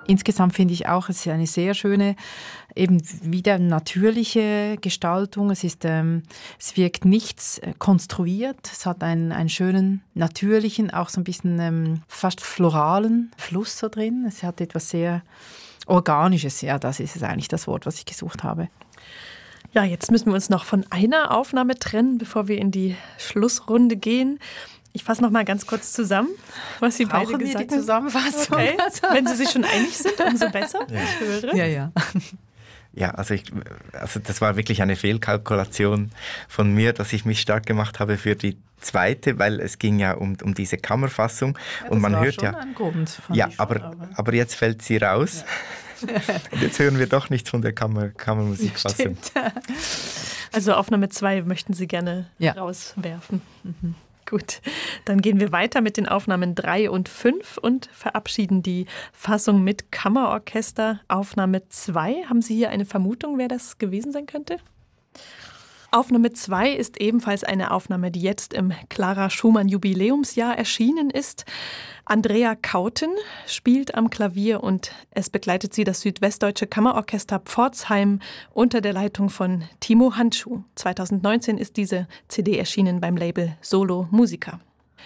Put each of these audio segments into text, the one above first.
Insgesamt finde ich auch, es ist eine sehr schöne, eben wieder natürliche Gestaltung. Es wirkt nichts konstruiert. Es hat einen schönen, natürlichen, auch so ein bisschen fast floralen Fluss so drin. Es hat etwas sehr Organisches. Ja, das ist es eigentlich das Wort, was ich gesucht habe. Ja, jetzt müssen wir uns noch von einer Aufnahme trennen, bevor wir in die Schlussrunde gehen. Ich fasse noch mal ganz kurz zusammen, was Sie beide gesagt haben. Brauchen wir die Zusammenfassung? Okay. Wenn Sie sich schon einig sind, umso besser. Ja. Ich höre. Ja. Ja, also das war wirklich eine Fehlkalkulation von mir, dass ich mich stark gemacht habe für die zweite, weil es ging ja um diese Kammerfassung. Ja, und man war hört schon ja ein Grund, fand ja, ich schon, aber jetzt fällt sie raus. Ja. Und jetzt hören wir doch nichts von der Kammermusikfassung. Also Aufnahme 2 möchten Sie gerne rauswerfen. Mhm. Gut, dann gehen wir weiter mit den Aufnahmen 3 und 5 und verabschieden die Fassung mit Kammerorchester. Aufnahme 2, haben Sie hier eine Vermutung, wer das gewesen sein könnte? Aufnahme 2 ist ebenfalls eine Aufnahme, die jetzt im Clara Schumann Jubiläumsjahr erschienen ist. Andrea Kauten spielt am Klavier und es begleitet sie das Südwestdeutsche Kammerorchester Pforzheim unter der Leitung von Timo Handschuh. 2019 ist diese CD erschienen beim Label Solo Musica.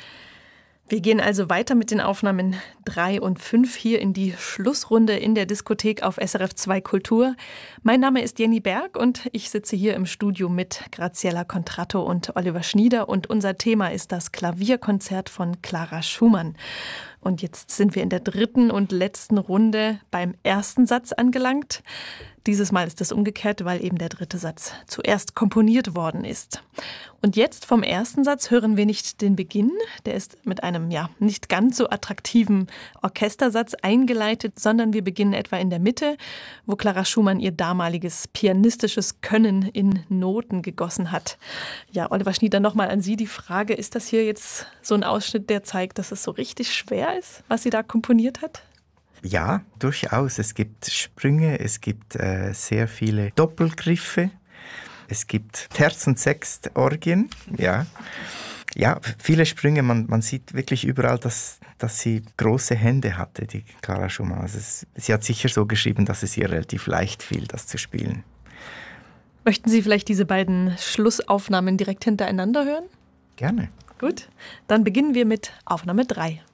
Wir gehen also weiter mit den Aufnahmen 3 und 5 hier in die Schlussrunde in der Diskothek auf SRF 2 Kultur. Mein Name ist Jenny Berg und ich sitze hier im Studio mit Graziella Contratto und Oliver Schnieder und unser Thema ist das Klavierkonzert von Clara Schumann. Und jetzt sind wir in der dritten und letzten Runde beim ersten Satz angelangt. Dieses Mal ist es umgekehrt, weil eben der dritte Satz zuerst komponiert worden ist. Und jetzt vom ersten Satz hören wir nicht den Beginn. Der ist mit einem nicht ganz so attraktiven Orchestersatz eingeleitet, sondern wir beginnen etwa in der Mitte, wo Clara Schumann ihr damaliges pianistisches Können in Noten gegossen hat. Ja, Oliver Schnieder, nochmal an Sie die Frage, ist das hier jetzt so ein Ausschnitt, der zeigt, dass es so richtig schwer ist, was sie da komponiert hat? Ja, durchaus. Es gibt Sprünge, es gibt sehr viele Doppelgriffe, es gibt Terz- und Sextorgien, ja. Ja, viele Sprünge, man sieht wirklich überall, dass sie große Hände hatte, die Clara Schumann. Also sie hat sicher so geschrieben, dass es ihr relativ leicht fiel, das zu spielen. Möchten Sie vielleicht diese beiden Schlussaufnahmen direkt hintereinander hören? Gerne. Gut, dann beginnen wir mit Aufnahme 3.